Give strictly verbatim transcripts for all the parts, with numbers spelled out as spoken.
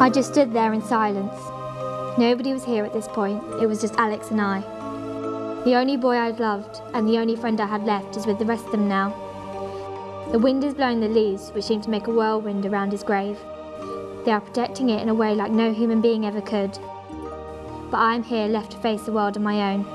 I just stood there in silence. Nobody was here at this point, it was just Alex and I. The only boy I'd loved and the only friend I had left is with the rest of them now. The wind is blowing the leaves, which seem to make a whirlwind around his grave. They are protecting it in a way like no human being ever could. But I am here left to face the world on my own.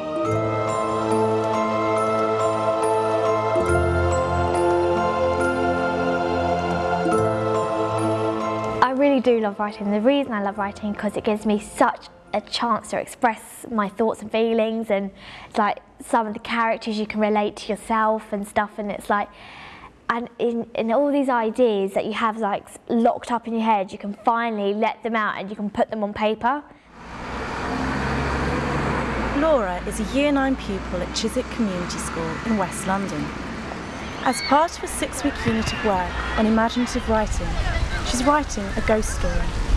I really do love writing. The reason I love writing is because it gives me such a chance to express my thoughts and feelings, and it's like some of the characters you can relate to yourself and stuff, and it's like, and in, in all these ideas that you have like locked up in your head, you can finally let them out and you can put them on paper. Laura is a year nine pupil at Chiswick Community School in West London. As part of a six-week unit of work on imaginative writing, she's writing a ghost story.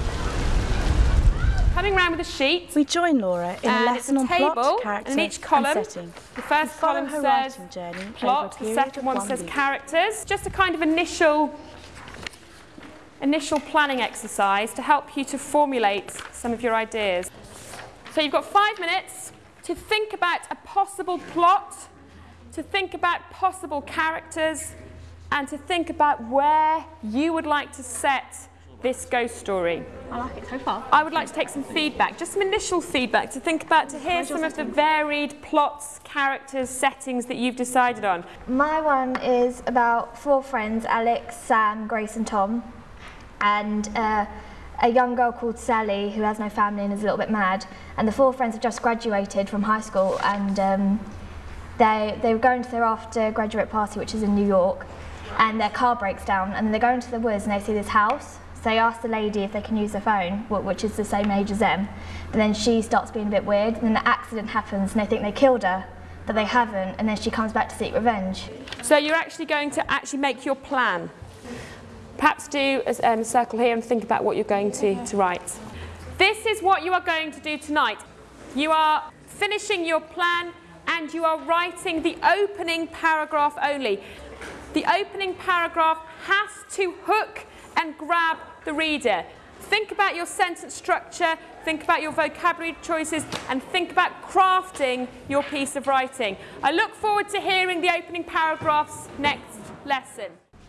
Coming round with a sheet. We join Laura in a lesson on plot, character, and in each column, and setting. The first column says plot, the second one says characters. Just a kind of initial, initial planning exercise to help you to formulate some of your ideas. So you've got five minutes to think about a possible plot, to think about possible characters, and to think about where you would like to set this ghost story. I like it so far. I would like to take some feedback, just some initial feedback to think about, to hear some of the varied plots, characters, settings that you've decided on. My one is about four friends, Alex, Sam, Grace and Tom, and uh, a young girl called Sally who has no family and is a little bit mad. And the four friends have just graduated from high school, and um, they, they were going to their after graduate party, which is in New York, and their car breaks down, and they go into the woods and they see this house. So they ask the lady if they can use their phone, which is the same age as them, but then she starts being a bit weird, and then the accident happens and they think they killed her, but they haven't, and then she comes back to seek revenge. So you're actually going to actually make your plan. Perhaps do a um, circle here and think about what you're going to, to write. This is what you are going to do tonight. You are finishing your plan and you are writing the opening paragraph only. The opening paragraph has to hook and grab the reader. Think about your sentence structure, think about your vocabulary choices, and think about crafting your piece of writing. I look forward to hearing the opening paragraphs next lesson.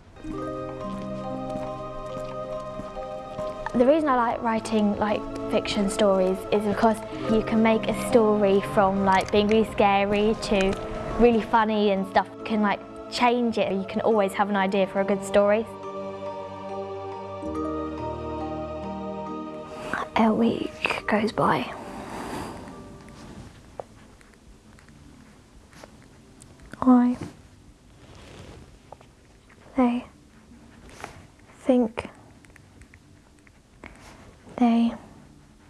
The reason I like writing like fiction stories is because you can make a story from like being really scary to really funny and stuff. You can like change it. You can always have an idea for a good story. A week goes by. I they think they